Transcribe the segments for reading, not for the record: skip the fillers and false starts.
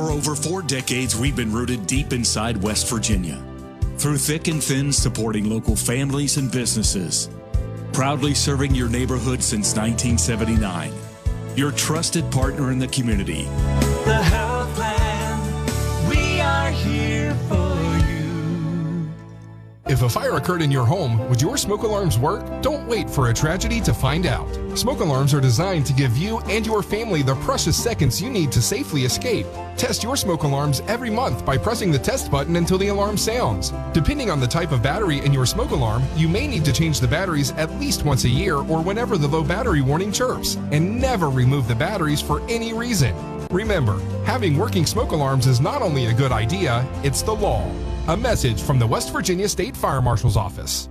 For over 4 decades, we've been rooted deep inside West Virginia. Through thick and thin, supporting local families and businesses. Proudly serving your neighborhood since 1979. Your trusted partner in the community. The Healthland, we are here for you. If a fire occurred in your home, would your smoke alarms work? Don't wait for a tragedy to find out. Smoke alarms are designed to give you and your family the precious seconds you need to safely escape. Test your smoke alarms every month by pressing the test button until the alarm sounds. Depending on the type of battery in your smoke alarm, you may need to change the batteries at least once a year or whenever the low battery warning chirps. And never remove the batteries for any reason. Remember, having working smoke alarms is not only a good idea, it's the law. A message from the West Virginia State Fire Marshal's Office.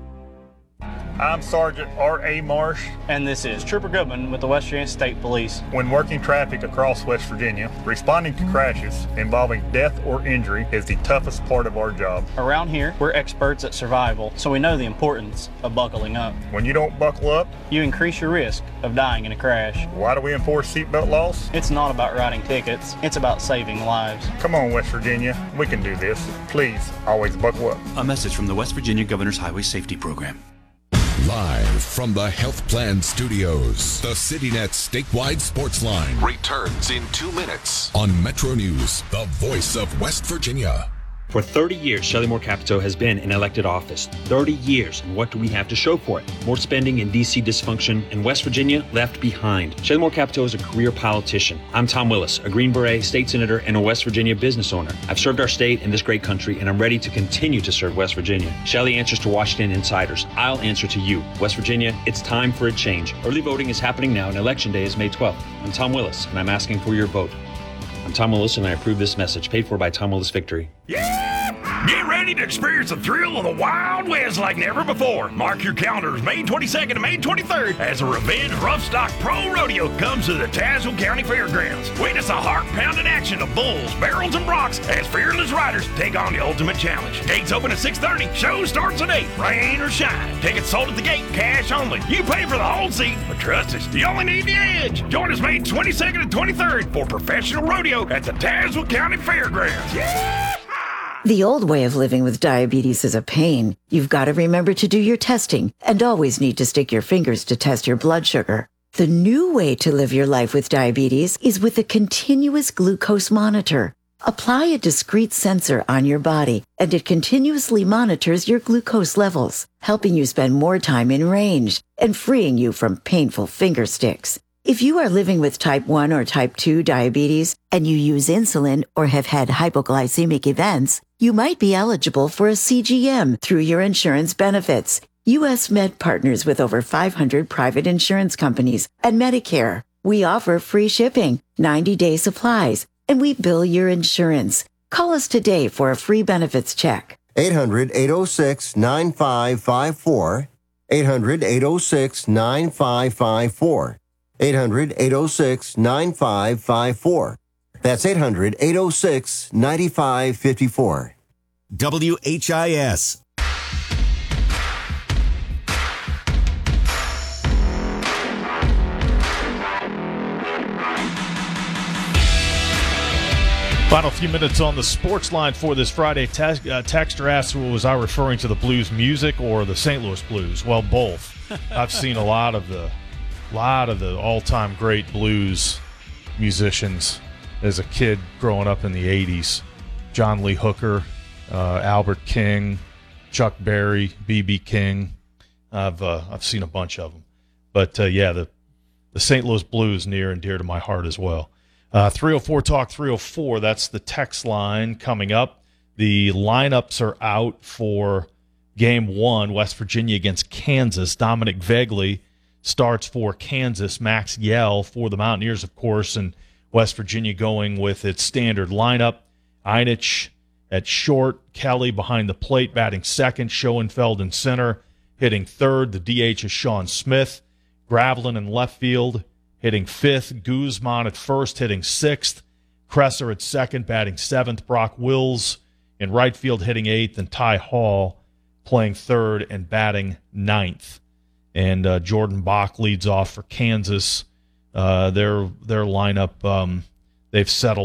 I'm Sergeant R.A. Marsh. And this is Trooper Goodman with the West Virginia State Police. When working traffic across West Virginia, responding to crashes involving death or injury is the toughest part of our job. Around here, we're experts at survival, so we know the importance of buckling up. When you don't buckle up, you increase your risk of dying in a crash. Why do we enforce seatbelt laws? It's not about writing tickets, it's about saving lives. Come on, West Virginia, we can do this. Please, always buckle up. A message from the West Virginia Governor's Highway Safety Program. Live from the Health Plan Studios, the CityNet statewide sports line returns in 2 minutes on Metro News, the voice of West Virginia. For 30 years, Shelley Moore Capito has been in elected office. 30 years, and what do we have to show for it? More spending and D.C. dysfunction, and West Virginia left behind. Shelley Moore Capito is a career politician. I'm Tom Willis, a Green Beret state senator and a West Virginia business owner. I've served our state and this great country, and I'm ready to continue to serve West Virginia. Shelley answers to Washington insiders. I'll answer to you. West Virginia, it's time for a change. Early voting is happening now, and Election Day is May 12th. I'm Tom Willis, and I'm asking for your vote. I'm Tom Willis, and I approve this message, paid for by Tom Willis Victory. Yeah! Get ready to experience the thrill of the Wild West like never before. Mark your calendars May 22nd and May 23rd as the Revenge Rough Stock Pro Rodeo comes to the Tazewell County Fairgrounds. Witness the heart-pounding action of bulls, barrels, and broncs as fearless riders take on the ultimate challenge. Gates open at 6:30. Show starts at 8. Rain or shine. Tickets sold at the gate. Cash only. You pay for the whole seat, but trust us, you only need the edge. Join us May 22nd and 23rd for professional rodeo at the Tazewell County Fairgrounds. Yeah! The old way of living with diabetes is a pain. You've got to remember to do your testing and always need to stick your fingers to test your blood sugar. The new way to live your life with diabetes is with a continuous glucose monitor. Apply a discrete sensor on your body, and it continuously monitors your glucose levels, helping you spend more time in range and freeing you from painful finger sticks. If you are living with type 1 or type 2 diabetes and you use insulin or have had hypoglycemic events, you might be eligible for a CGM through your insurance benefits. U.S. Med partners with over 500 private insurance companies and Medicare. We offer free shipping, 90-day supplies, and we bill your insurance. Call us today for a free benefits check. 800-806-9554. 800-806-9554. 800-806-9554. That's 800-806-9554. WHIS. Final few minutes on the sports line for this Friday. Texter asks, was I referring to the blues music or the St. Louis Blues? Well, both. I've seen a lot of the all-time great blues musicians as a kid growing up in the 80s. John Lee Hooker, Albert King, Chuck Berry, B.B. King. I've seen a bunch of them. But, the St. Louis Blues near and dear to my heart as well. 304 Talk 304, that's the text line coming up. The lineups are out for Game 1, West Virginia against Kansas. Dominic Vegley starts for Kansas. Max Yell for the Mountaineers, of course, and West Virginia going with its standard lineup. Einich at short, Kelly behind the plate batting second, Schoenfeld in center hitting third. The DH is Sean Smith. Gravelin in left field hitting fifth. Guzman at first hitting sixth. Kresser at second batting seventh. Brock Wills in right field hitting eighth, and Ty Hall playing third and batting ninth. And Jordan Bach leads off for Kansas. Their lineup, they've settled